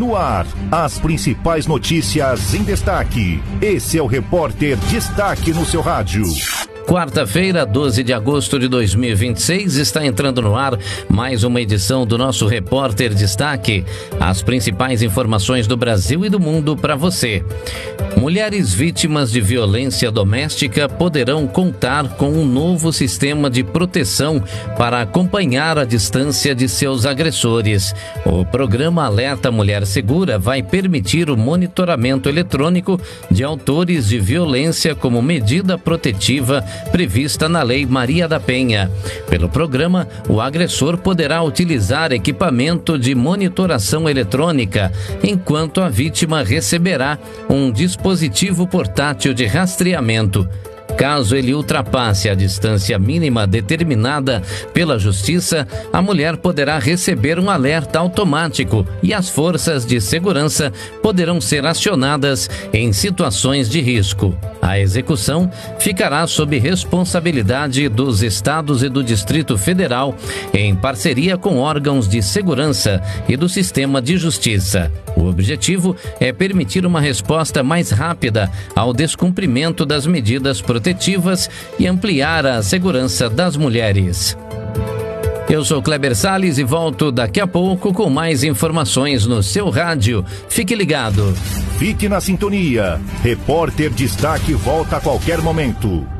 No ar, as principais notícias em destaque. Esse é o Repórter Destaque no seu rádio. Quarta-feira, 12 de agosto de 2026, está entrando no ar mais uma edição do nosso Repórter Destaque. As principais informações do Brasil e do mundo para você. Mulheres vítimas de violência doméstica poderão contar com um novo sistema de proteção para acompanhar a distância de seus agressores. O programa Alerta Mulher Segura vai permitir o monitoramento eletrônico de autores de violência como medida protetiva prevista na Lei Maria da Penha. Pelo programa, o agressor poderá utilizar equipamento de monitoração eletrônica, enquanto a vítima receberá um dispositivo portátil de rastreamento. Caso ele ultrapasse a distância mínima determinada pela Justiça, a mulher poderá receber um alerta automático e as forças de segurança poderão ser acionadas em situações de risco. A execução ficará sob responsabilidade dos estados e do Distrito Federal, em parceria com órgãos de segurança e do sistema de justiça. O objetivo é permitir uma resposta mais rápida ao descumprimento das medidas protetivas e ampliar a segurança das mulheres. Eu sou Kleber Salles e volto daqui a pouco com mais informações no seu rádio. Fique ligado. Fique na sintonia. Repórter Destaque volta a qualquer momento.